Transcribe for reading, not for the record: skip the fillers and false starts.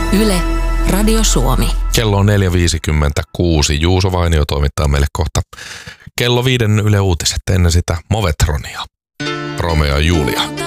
Yle, Radio Suomi. Kello on 4.56. Juuso Vainio toimittaa meille kohta kello 5 Yle Uutiset, ennen sitä Movetronia. Romeo ja Julia.